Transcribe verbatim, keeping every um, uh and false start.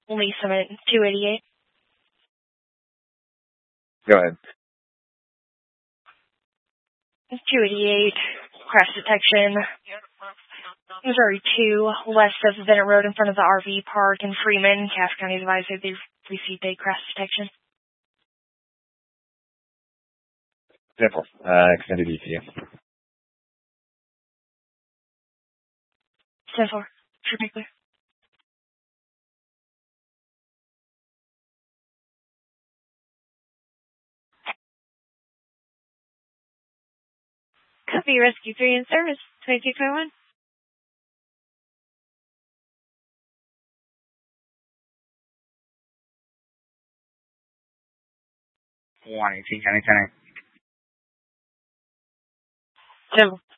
Lee Summit two eighty-eight. Go ahead. two eighty-eight, crash detection. Missouri two, west of Bennett Road in front of the R V park in Freeman. Cass County advised that they've received a crash detection. Simple. Uh, extended E T U. Simple. Should be clear. Copy, Rescue three in service, twenty-two twenty-one. one eighteen County ten. Simple.